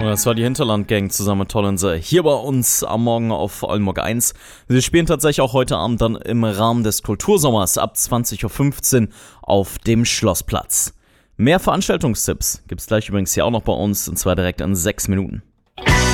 Das war die Hinterland-Gang zusammen mit Tollense hier bei uns am Morgen auf Oldenburg 1. Sie spielen tatsächlich auch heute Abend dann im Rahmen des Kultursommers ab 20.15 Uhr auf dem Schlossplatz. Mehr Veranstaltungstipps gibt's gleich übrigens hier auch noch bei uns, und zwar direkt in 6 Minuten.